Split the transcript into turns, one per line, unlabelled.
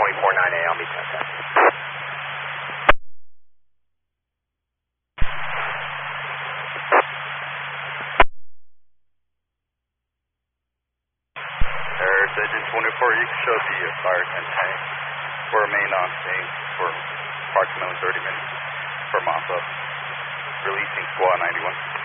249A, I'll meet you at that.
There's Agent 24, you can show the fire tank. We'll remain on scene for approximately 30 minutes for mop up. Releasing squad 91.